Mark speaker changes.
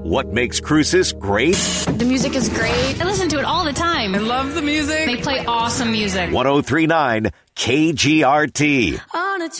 Speaker 1: What makes Cruces great?
Speaker 2: The music is great. I listen to it all the time.
Speaker 3: I love the music.
Speaker 2: They play awesome music.
Speaker 1: 1039 KGRT.
Speaker 2: On a